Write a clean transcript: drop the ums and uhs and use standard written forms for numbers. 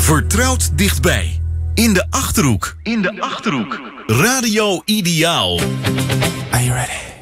Vertrouwd dichtbij. In de Achterhoek. Radio Ideaal. Are you ready?